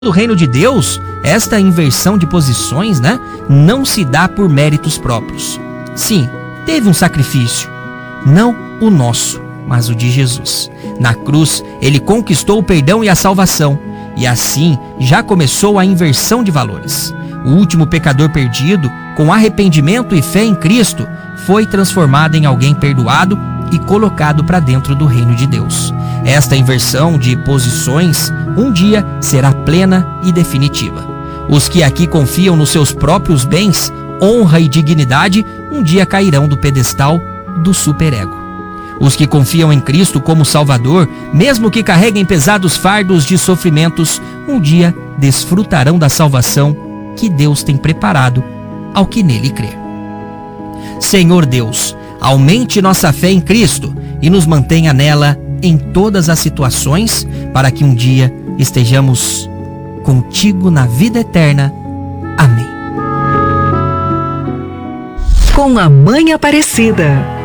do reino de Deus, esta inversão de posições, não se dá por méritos próprios. Sim, teve um sacrifício, não o nosso, mas o de Jesus. Na cruz, ele conquistou o perdão e a salvação, e assim já começou a inversão de valores. O último pecador perdido, com arrependimento e fé em Cristo, foi transformado em alguém perdoado e colocado para dentro do reino de Deus. Esta inversão de posições um dia será plena e definitiva. Os que aqui confiam nos seus próprios bens, honra e dignidade, um dia cairão do pedestal do superego. Os que confiam em Cristo como Salvador, mesmo que carreguem pesados fardos de sofrimentos, um dia desfrutarão da salvação que Deus tem preparado ao que nele crer. Senhor Deus, aumente nossa fé em Cristo e nos mantenha nela em todas as situações, para que um dia estejamos contigo na vida eterna. Amém. Com a Mãe Aparecida.